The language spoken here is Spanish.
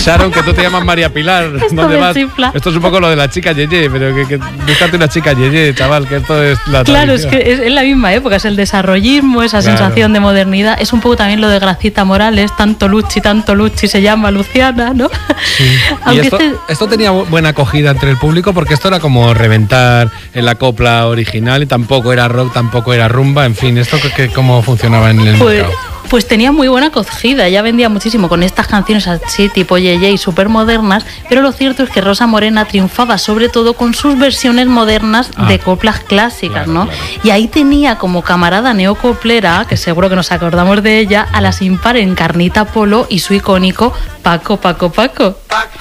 Sharon, que tú te llamas María Pilar. ¿Dónde vas? Esto es un poco lo de la chica Yeye, pero que búscate una chica Yeye, chaval, que esto es la tradición. Claro, es que es la misma época, es el desarrollismo, esa sensación de modernidad. Es un poco también lo de Gracita Morales, tanto Luchi se llama Luciana, ¿no? Sí. Aunque esto tenía buena acogida entre el público, porque esto era como reventar en la copla original y tampoco era rock, tampoco era rumba, en fin, ¿esto cómo funcionaba en el mercado? Pues tenía muy buena acogida, ya vendía muchísimo con estas canciones así tipo Yeye y súper modernas, pero lo cierto es que Rosa Morena triunfaba sobre todo con sus versiones modernas de coplas clásicas, claro, ¿no? Claro. Y ahí tenía como camarada neocoplera, que seguro que nos acordamos de ella, a la sin par Encarnita Polo y su icónico Paco.